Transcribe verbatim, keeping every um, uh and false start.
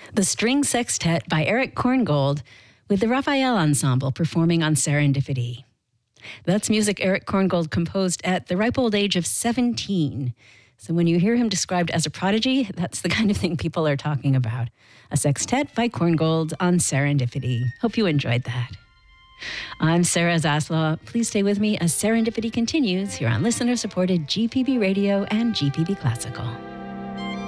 The String Sextet by Eric Korngold with the Raphael Ensemble performing on Serendipity. That's music Eric Korngold composed at the ripe old age of seventeen. So when you hear him described as a prodigy, that's the kind of thing people are talking about. A sextet by Korngold on Serendipity. Hope you enjoyed that. I'm Sarah Zaslaw. Please stay with me as Serendipity continues here on listener-supported G P B Radio and G P B Classical.